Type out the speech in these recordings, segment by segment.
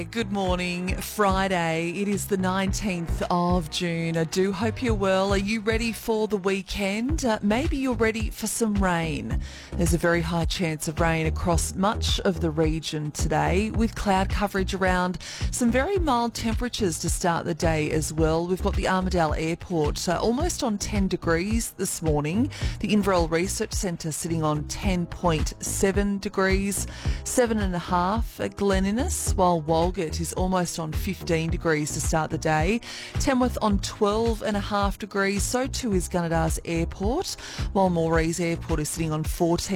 Good morning, Friday. It is the 19th of June. I do hope you're well. Are you ready for the weekend? Maybe you're ready for some rain. There's a very high chance of rain across much of the region today, with cloud coverage around some very mild temperatures to start the day as well. We've got the Armidale Airport almost on 10 degrees this morning. The Inverell Research Centre sitting on 10.7 degrees, 7.5 at Glen Innes, while Walgett is almost on 15 degrees to start the day. Tamworth on 12.5 degrees, so too is Gunnedas Airport, while Morrees Airport is sitting on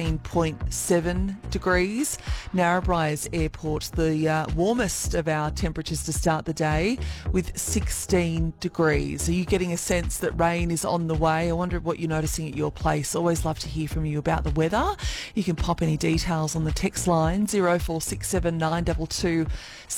14.7 degrees. Narrabri's Airport, the warmest of our temperatures to start the day, with 16 degrees. Are you getting a sense that rain is on the way? I wonder what you're noticing at your place. Always love to hear from you about the weather. You can pop any details on the text line 0467 922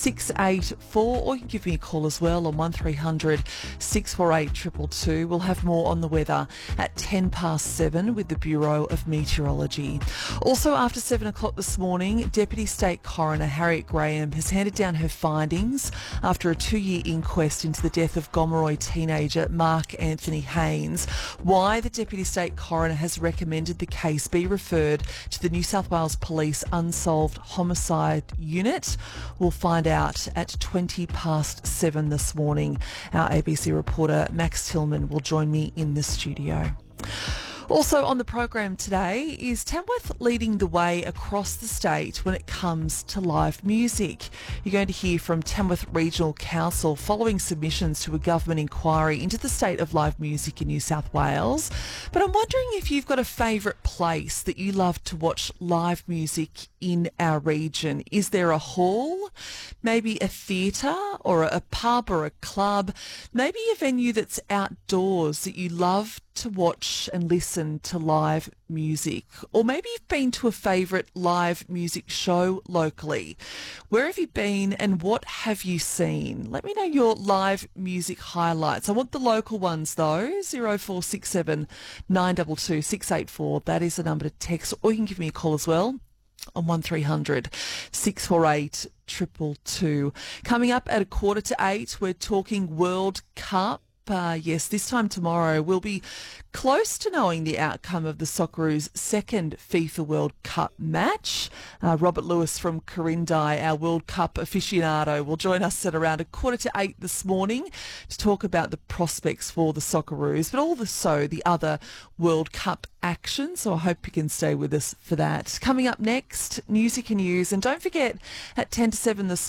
684, or you can give me a call as well on 1300 648 222. We'll have more on the weather at 7:10 with the Bureau of Meteorology. Also after 7 o'clock this morning, Deputy State Coroner Harriet Graham has handed down her findings after a 2-year inquest into the death of Gomeroi teenager Mark Anthony Haynes. Why the Deputy State Coroner has recommended the case be referred to the New South Wales Police Unsolved Homicide Unit, we'll find out at 7:20 this morning. Our ABC reporter Max Tillman will join me in the studio. Also on the program today is Tamworth leading the way across the state when it comes to live music. You're going to hear from Tamworth Regional Council following submissions to a government inquiry into the state of live music in New South Wales. But I'm wondering if you've got a favourite place that you love to watch live music in our region. Is there a hall, maybe a theatre or a pub or a club, maybe a venue that's outdoors that you love to watch and listen to live music? Or maybe you've been to a favourite live music show locally. Where have you been and what have you seen? Let me know your live music highlights. I want the local ones though. 0467 922 684. That is the number to text, or you can give me a call as well on 1300 648 222. Coming up at 7:15, we're talking World Cup. Yes, this time tomorrow we'll be close to knowing the outcome of the Socceroos' second FIFA World Cup match. Robert Lewis from Corindai, our World Cup aficionado, will join us at around 7:45 this morning to talk about the prospects for the Socceroos, but also the other World Cup action. So I hope you can stay with us for that. Coming up next, Music and News. And don't forget, at 7:10 this